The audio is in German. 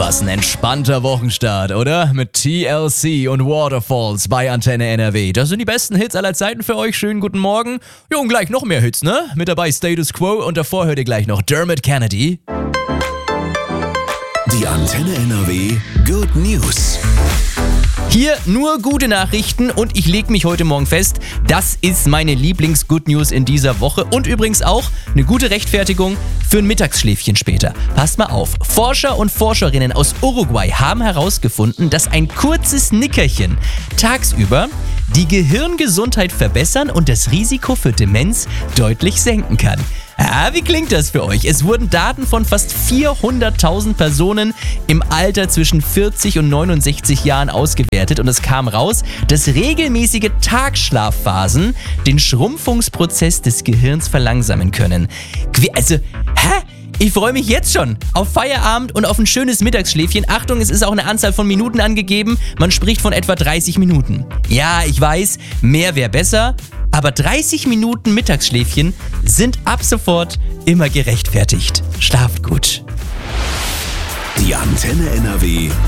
Was ein entspannter Wochenstart, oder? Mit TLC und Waterfalls bei Antenne NRW. Das sind die besten Hits aller Zeiten für euch. Schönen guten Morgen. Ja, und gleich noch mehr Hits, ne? Mit dabei Status Quo und davor hört ihr gleich noch Dermot Kennedy. Die Antenne NRW Good News. Hier nur gute Nachrichten und ich lege mich heute Morgen fest, das ist meine Lieblings-Good News in dieser Woche und übrigens auch eine gute Rechtfertigung für ein Mittagsschläfchen später. Passt mal auf, Forscher und Forscherinnen aus Uruguay haben herausgefunden, dass ein kurzes Nickerchen tagsüber die Gehirngesundheit verbessern und das Risiko für Demenz deutlich senken kann. Wie klingt das für euch? Es wurden Daten von fast 400.000 Personen im Alter zwischen 40 und 69 Jahren ausgewertet und es kam raus, dass regelmäßige Tagschlafphasen den Schrumpfungsprozess des Gehirns verlangsamen können. Ich freue mich jetzt schon auf Feierabend und auf ein schönes Mittagsschläfchen. Achtung, es ist auch eine Anzahl von Minuten angegeben. Man spricht von etwa 30 Minuten. Ja, ich weiß, mehr wäre besser, aber 30 Minuten Mittagsschläfchen sind ab sofort immer gerechtfertigt. Schlaft gut. Die Antenne NRW